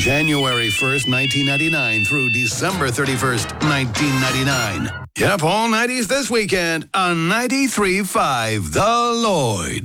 January 1st, 1999 through December 31st, 1999. Yep, all 90s this weekend on 93.5 The Lloyd.